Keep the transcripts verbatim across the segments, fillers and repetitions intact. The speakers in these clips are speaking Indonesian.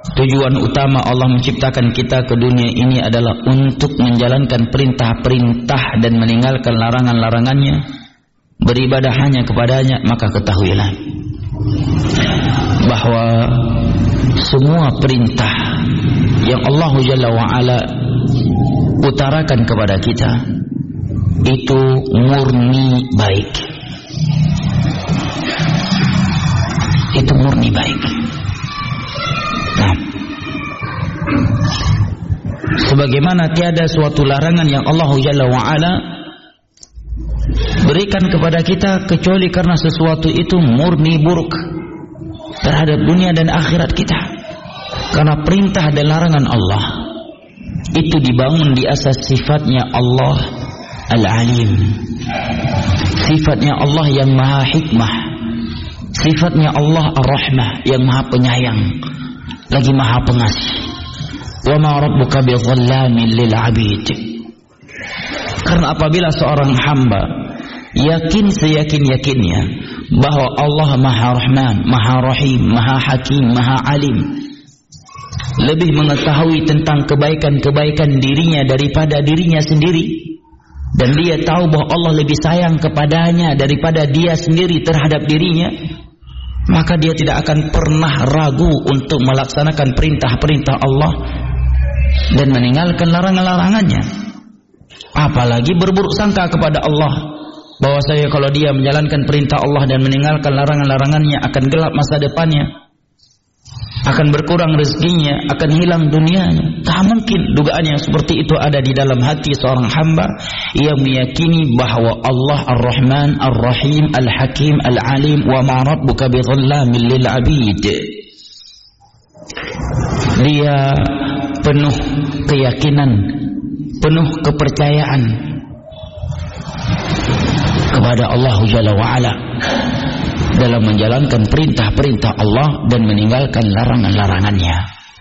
Tujuan utama Allah menciptakan kita ke dunia ini adalah untuk menjalankan perintah-perintah dan meninggalkan larangan-larangannya, beribadah hanya kepadanya. Maka ketahuilah bahwa semua perintah yang Allah Jalla wa'ala utarakan kepada kita itu murni baik. Itu murni baik. Nah, sebagaimana tiada suatu larangan yang Allah Jalla wa'ala berikan kepada kita kecuali karena sesuatu itu murni buruk terhadap dunia dan akhirat kita. Karena perintah dan larangan Allah itu dibangun di atas sifatnya Allah Al-Alim, sifatnya Allah yang maha hikmah, sifatnya Allah Ar-Rahmah yang maha penyayang lagi maha pengasih. Wa ma rabbuka bidhallamin lil 'abid. Karena apabila seorang hamba yakin seyakin-yakinnya bahwa Allah Maha Rahman, Maha Rahim, Maha Hakim, Maha Alim, lebih mengetahui tentang kebaikan-kebaikan dirinya daripada dirinya sendiri, dan dia tahu bahwa Allah lebih sayang kepadanya daripada dia sendiri terhadap dirinya, maka dia tidak akan pernah ragu untuk melaksanakan perintah-perintah Allah dan meninggalkan larangan-larangannya. Apalagi berburuk sangka kepada Allah bahwa saya kalau dia menjalankan perintah Allah dan meninggalkan larangan-larangannya akan gelap masa depannya, akan berkurang rezekinya, akan hilang dunianya. Tak mungkin dugaan yang seperti itu ada di dalam hati seorang hamba yang meyakini bahwa Allah Ar-Rahman, Ar-Rahim, Al-Hakim, Al-Alim, wa ma rabbuka bidhallamin lil 'abid. Dia penuh keyakinan, penuh kepercayaan kepada Allah Jalla wa'ala dalam menjalankan perintah-perintah Allah dan meninggalkan larangan-larangannya.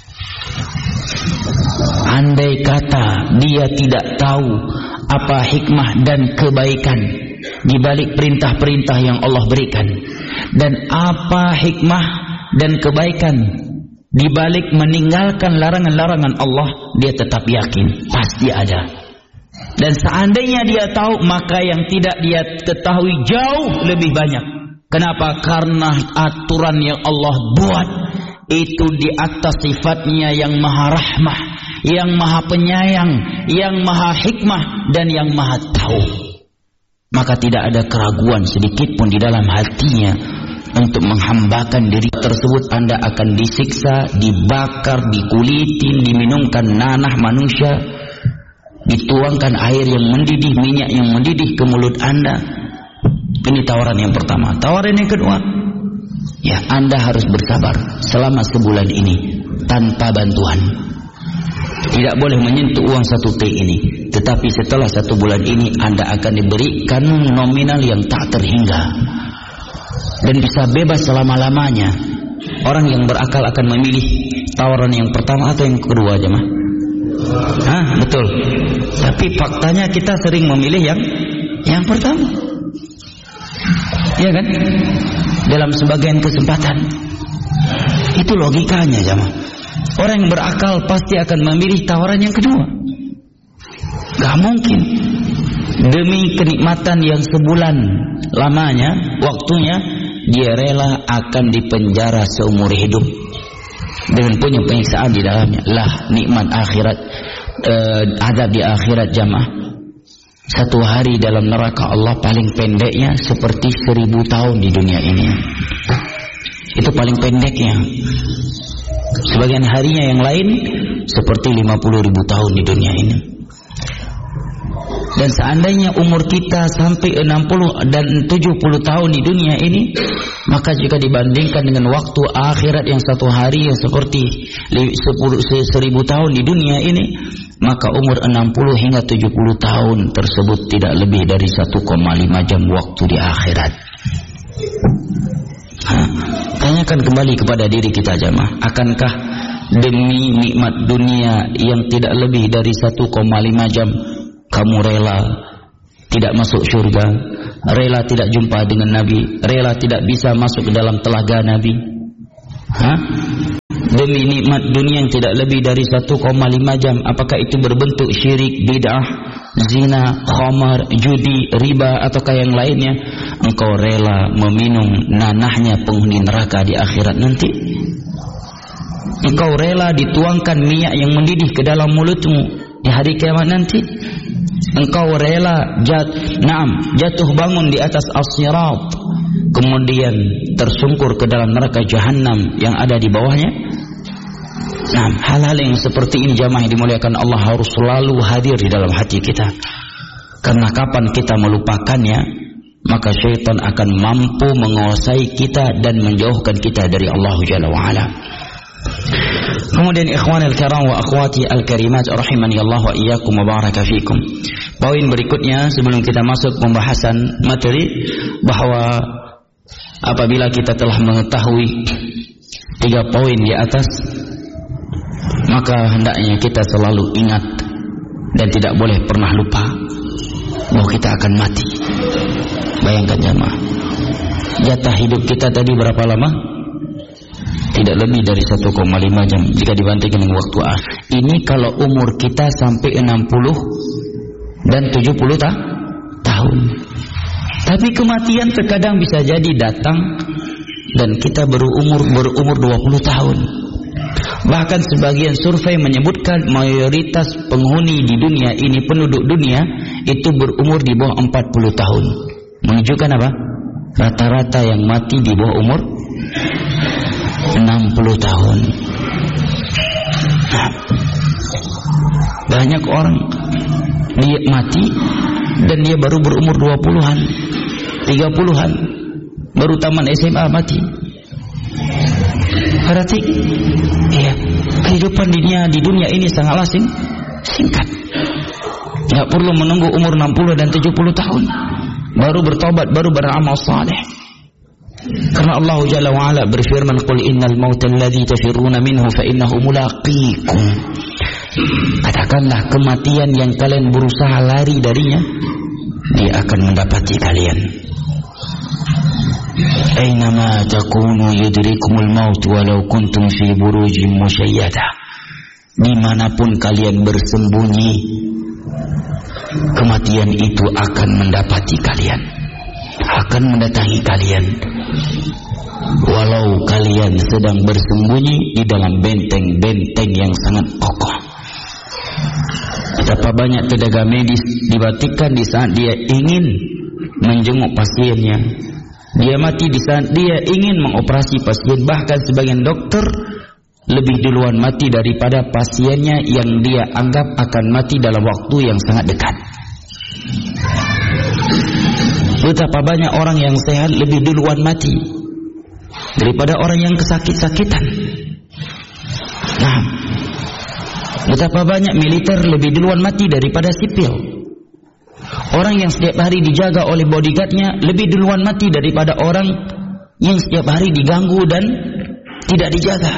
Andai kata dia tidak tahu apa hikmah dan kebaikan di balik perintah-perintah yang Allah berikan, dan apa hikmah dan kebaikan di balik meninggalkan larangan-larangan Allah, dia tetap yakin pasti ada. Dan seandainya dia tahu, maka yang tidak dia ketahui jauh lebih banyak. Kenapa? Karena aturan yang Allah buat itu di atas sifatnya yang maha rahmah, yang maha penyayang, yang maha hikmah, dan yang maha tahu. Maka tidak ada keraguan sedikit pun di dalam hatinya untuk menghambakan diri tersebut. Anda akan disiksa, dibakar, dikulitin, diminumkan nanah manusia, dituangkan air yang mendidih, minyak yang mendidih ke mulut Anda. Ini tawaran yang pertama. Tawaran yang kedua, ya, Anda harus bersabar selama sebulan ini tanpa bantuan. Tidak boleh menyentuh uang satu T ini. Tetapi setelah satu bulan ini Anda akan diberikan nominal yang tak terhingga dan bisa bebas selama-lamanya. Orang yang berakal akan memilih tawaran yang pertama atau yang kedua, jemaah? Hah, betul. Tapi faktanya kita sering memilih yang yang pertama. Ya kan? Dalam sebagian kesempatan. Itu logikanya, jemaah. Orang yang berakal pasti akan memilih tawaran yang kedua. Gak mungkin demi kenikmatan yang sebulan lamanya, waktunya, dia rela akan dipenjara seumur hidup dengan punya penyiksaan di dalamnya. Lah nikmat akhirat, eh, adab di akhirat, jamaah. Satu hari dalam neraka Allah paling pendeknya seperti seribu tahun di dunia ini. Itu paling pendeknya. Sebagian harinya yang lain seperti lima puluh ribu tahun di dunia ini. Dan seandainya umur kita sampai enam puluh dan tujuh puluh tahun di dunia ini, maka jika dibandingkan dengan waktu akhirat yang satu hari yang seperti seribu tahun di dunia ini, maka umur enam puluh hingga tujuh puluh tahun tersebut tidak lebih dari satu koma lima jam waktu di akhirat. Hah? Tanyakan kembali kepada diri kita, jamaah, akankah demi nikmat dunia yang tidak lebih dari satu koma lima jam kamu rela tidak masuk surga, rela tidak jumpa dengan Nabi, rela tidak bisa masuk ke dalam telaga Nabi? Hah? demi nikmat dunia yang tidak lebih dari satu koma lima jam, apakah itu berbentuk syirik, bid'ah, zina, khamar, judi, riba, ataukah yang lainnya, engkau rela meminum nanahnya penghuni neraka di akhirat nanti? Engkau rela dituangkan minyak yang mendidih ke dalam mulutmu di hari kiamat nanti? Engkau rela jat, naam, jatuh bangun di atas as-sirat, kemudian tersungkur ke dalam neraka jahanam yang ada di bawahnya? Nah, hal-hal yang seperti ini jamaah yang dimuliakan Allah harus selalu hadir di dalam hati kita. Karena kapan kita melupakannya, maka syaitan akan mampu menguasai kita dan menjauhkan kita dari Allah Jalla wa'ala. Kemudian ikhwan al-kiram wa akhwati al-karimat rahimani Allah wa iyyakum wa baraka fikum. Poin berikutnya sebelum kita masuk pembahasan materi, bahwa apabila kita telah mengetahui tiga poin di atas, maka hendaknya kita selalu ingat dan tidak boleh pernah lupa bahwa kita akan mati. Bayangkan jemaah, jatah hidup kita tadi berapa lama? Tidak lebih dari satu koma lima jam jika dibandingkan dengan waktu akhir. Ini kalau umur kita sampai enam puluh dan tujuh puluh ta tahun. Tapi kematian terkadang bisa jadi datang dan kita berumur berumur dua puluh tahun. Bahkan sebagian survei menyebutkan mayoritas penghuni di dunia ini, penduduk dunia itu berumur di bawah empat puluh tahun. Menunjukkan apa? Rata-rata yang mati di bawah umur enam puluh tahun. Nah, banyak orang dia mati dan dia baru berumur dua puluhan, tiga puluhan, baru taman S M A mati. Berarti ya, kehidupan dunia di dunia ini sangatlah sing, singkat. Tidak perlu menunggu umur enam puluh dan tujuh puluh tahun baru bertobat, baru beramal saleh. Karena Allah Jalla wa'ala berfirman, qul innal mauta alladhi tafirruna minhu fa innahu mulaqikum. Katakanlah, kematian yang kalian berusaha lari darinya, dia akan mendapati kalian. Aynama takunu yudrikumul maut walau kuntum fi burujin musyayyada. Dimanapun kalian bersembunyi, kematian itu akan mendapati kalian, akan mendatangi kalian, walau kalian sedang bersembunyi di dalam benteng-benteng yang sangat kokoh. Betapa banyak tenaga medis dibatikan di saat dia ingin menjenguk pasiennya. Dia mati di saat dia ingin mengoperasi pasien. Bahkan sebagian dokter lebih duluan mati daripada pasiennya yang dia anggap akan mati dalam waktu yang sangat dekat. Betapa banyak orang yang sehat lebih duluan mati daripada orang yang kesakit-sakitan. Nah, betapa banyak militer lebih duluan mati daripada sipil. Orang yang setiap hari dijaga oleh bodyguardnya lebih duluan mati daripada orang yang setiap hari diganggu dan tidak dijaga.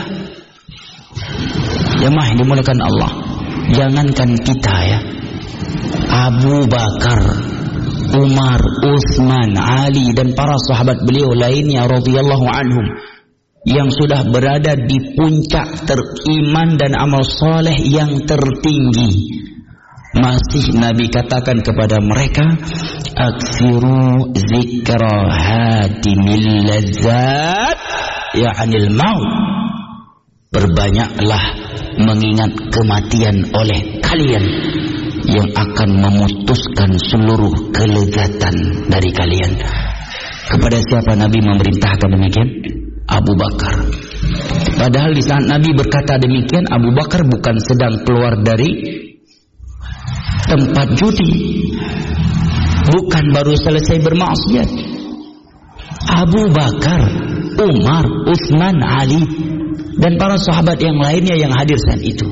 Jemaah yang dimuliakan Allah, jangankan kita ya, Abu Bakar, Umar, Utsman, Ali dan para sahabat beliau lainnya radhiyallahu anhum yang sudah berada di puncak teriman dan amal soleh yang tertinggi, masih Nabi katakan kepada mereka, aksiru zikra hadimil lazzat ya'anil maut. Berbanyaklah mengingat kematian oleh kalian yang akan memutuskan seluruh kelezatan dari kalian. Kepada siapa Nabi memerintahkan demikian? Abu Bakar. Padahal di saat Nabi berkata demikian, Abu Bakar bukan sedang keluar dari tempat judi, bukan baru selesai bermaksiat. Abu Bakar, Umar, Utsman, Ali dan para sahabat yang lainnya yang hadir saat itu,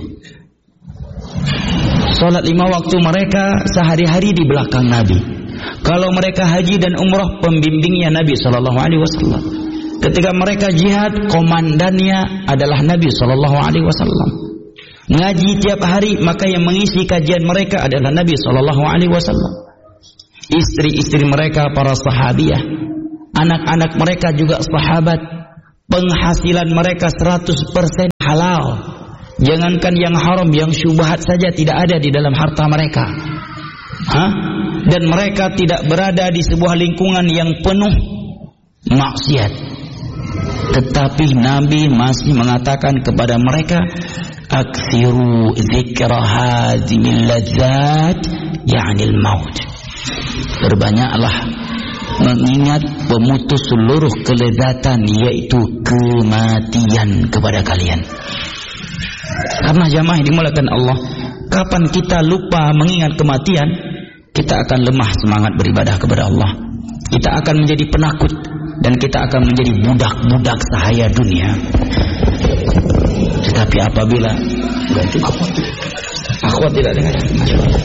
salat lima waktu mereka sehari-hari di belakang Nabi. Kalau mereka haji dan umrah, pembimbingnya Nabi Shallallahu Alaihi Wasallam. Ketika mereka jihad, komandannya adalah Nabi Shallallahu Alaihi Wasallam. Ngaji tiap hari, maka yang mengisi kajian mereka adalah Nabi Shallallahu Alaihi Wasallam. Istri-istri mereka para sahabiah, anak-anak mereka juga sahabat. Penghasilan mereka seratus persen halal, jangankan yang haram, yang syubhat saja tidak ada di dalam harta mereka. Hah? Dan mereka tidak berada di sebuah lingkungan yang penuh maksiat. Tetapi Nabi masih mengatakan kepada mereka, aksiru zikra hazimil ladzat, ya'nil maut. Berbanyaklah mengingat pemutus seluruh kelezatan, yaitu kematian kepada kalian. Karena jamaah yang dimulakan Allah, kapan kita lupa mengingat kematian, kita akan lemah semangat beribadah kepada Allah. Kita akan menjadi penakut dan kita akan menjadi budak-budak sahaya dunia. Tetapi apabila akhwat tidak dengar.